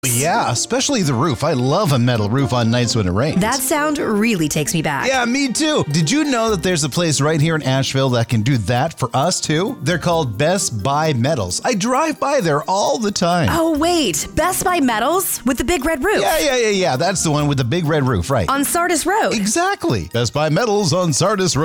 Yeah, especially the roof. I love a metal roof on nights when it rains. That sound really takes me back. Yeah, me too. Did you know that there's a place right here in Asheville that can do that for us too? They're called Best Buy Metals. I drive by there all the time. Oh, wait. Best Buy Metals with the big red roof. Yeah. That's the one with the big red roof, right? On Sardis Road. Exactly. Best Buy Metals on Sardis Road.